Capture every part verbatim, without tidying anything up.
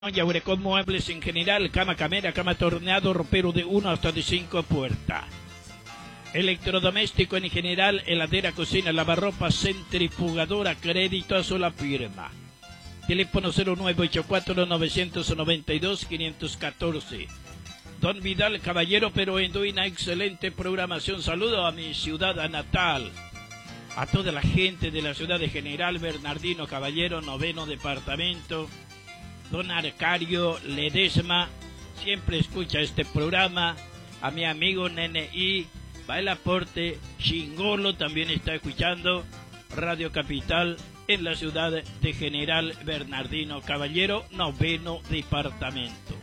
Yaurecón Muebles en general, cama camera, cama torneado, ropero de uno hasta de cinco puertas. Electrodoméstico en general, heladera, cocina, lavarropa, centrifugadora, crédito a sola firma. Teléfono cero nueve ocho cuatro, nueve nueve dos, cinco uno cuatro. Don Vidal Caballero, pero en una excelente programación. Saludo a mi ciudad natal, a toda la gente de la ciudad de General Bernardino Caballero, noveno departamento. Don Arcario Ledesma siempre escucha este programa. A mi amigo Nene I, Bailaporte Chingolo también está escuchando Radio Capital en la ciudad de General Bernardino Caballero, noveno departamento.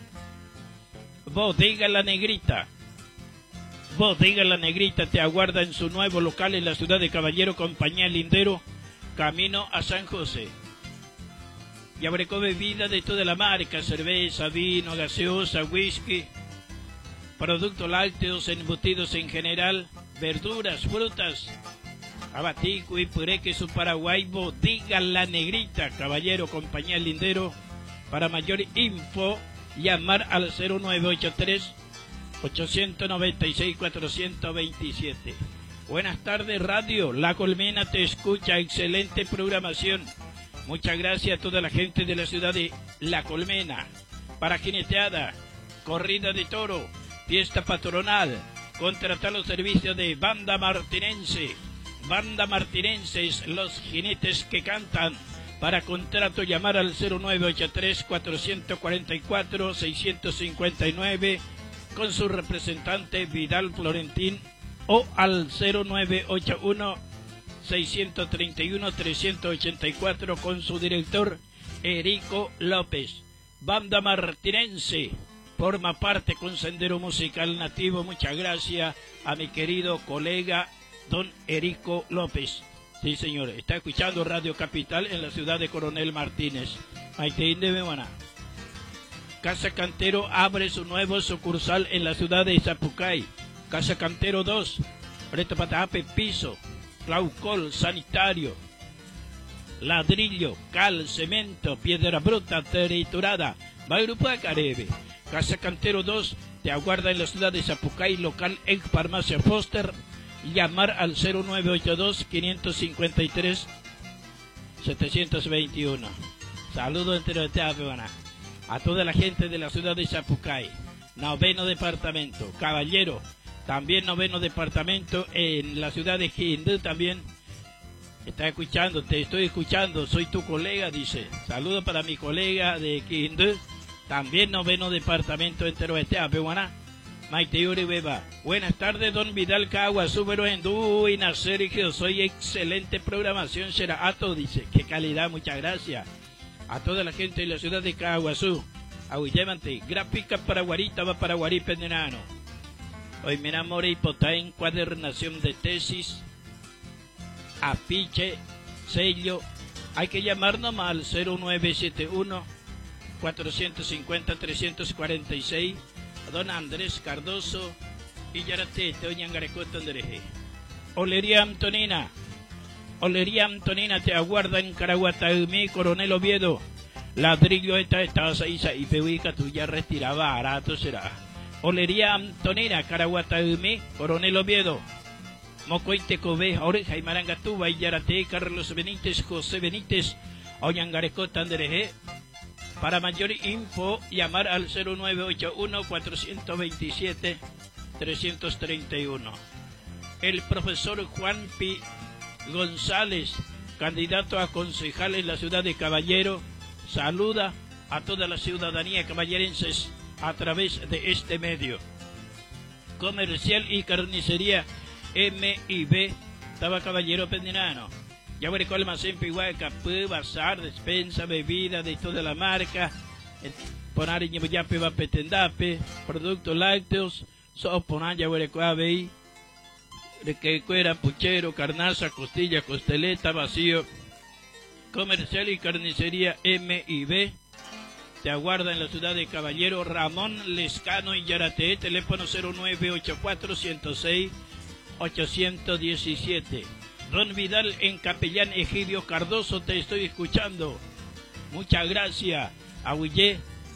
Bodega La Negrita. Bodega La Negrita te aguarda en su nuevo local en la ciudad de Caballero, Compañía Lindero, camino a San José. Y abrecó bebida de toda la marca, cerveza, vino, gaseosa, whisky, productos lácteos, embutidos en general, verduras, frutas, abatico y puré, queso Paraguay. Bodega La Negrita, Caballero, Compañía Lindero. Para mayor info, llamar al cero nueve ocho tres, ocho nueve seis, cuatro dos siete. Buenas tardes, Radio La Colmena te escucha, excelente programación. Muchas gracias a toda la gente de la ciudad de La Colmena. Para jineteada, corrida de toro, fiesta patronal, contratar los servicios de Banda Martinense. Banda Martinense es los jinetes que cantan. Para contrato, llamar al cero nueve ocho tres, cuatro cuatro cuatro, seis cinco nueve con su representante Vidal Florentín, o al cero nueve ocho uno, seis tres uno, tres ocho cuatro con su director Erico López. Banda Martinense forma parte con Sendero Musical Nativo. Muchas gracias a mi querido colega don Erico López. Sí, señor, está escuchando Radio Capital en la ciudad de Coronel Martínez. Maiteín de Bemana. Casa Cantero abre su nuevo sucursal en la ciudad de Zapucay. Casa Cantero dos, Preto Patape, piso, claucol, sanitario, ladrillo, cal, cemento, piedra bruta, triturada, Bairupa Carebe. Casa Cantero dos te aguarda en la ciudad de Zapucay, local en Farmacia Foster. Llamar al cero nueve ocho dos, cinco cinco tres, siete dos uno. Saludos entre a toda la gente de la ciudad de Zapucay, noveno departamento. Caballero, también noveno departamento. En la ciudad de Quindú también está escuchando, te estoy escuchando, soy tu colega, dice. Saludos para mi colega de Quindú, también noveno departamento entero este Apehuaná. Maite Yuri Beba. Buenas tardes, don Vidal Cagua, súbero en Du y Sergio, soy excelente programación, Sheraato, dice. Qué calidad, muchas gracias. A toda la gente de la ciudad de Caguazú. Ahuillémante, gráfica para Guarita, va para Guarí Penderano. Hoy me enamoré y potá encuadernación de tesis, afiche, sello. Hay que llamar nomás al cero nueve siete uno, cuatro cinco cero, tres cuatro seis. Don Andrés Cardoso y Yarate, Toñangarecota Andereje. Olería Antonina. Olería Antonina te aguarda en Caraguataumí, Coronel Oviedo. Ladrillo esta estás ahí y Pehuica tú ya retiraba, barato será. Olería Antonina, Caraguataumí, Coronel Oviedo. Mocoite Cove, Oreja y Marangatuba y Yarate, Carlos Benítez, José Benítez, Oñangarecota Andereje. Para mayor info, llamar al cero nueve ocho uno, cuatro dos siete, tres tres uno. El profesor Juan P. González, candidato a concejal en la ciudad de Caballero, saluda a toda la ciudadanía caballerenses a través de este medio. Comercial y carnicería M y B, Taba Caballero Pendirano. Ya veré cuál almacén Pihuaca, bazar, despensa, bebida de toda la marca, ponar en Yape va petendape, productos lácteos, so ponar ya veré cuál veí, de que cuera, puchero, carnaza, costilla, costeleta, vacío. Comercial y carnicería M y B, te aguarda en la ciudad de Caballero. Ramón Lescano y Yarate, teléfono cero nueve ocho cuatro, ciento seis, ochocientos diecisiete. Don Vidal en Capellán Egidio Cardoso, te estoy escuchando. Muchas gracias. Ahuillé,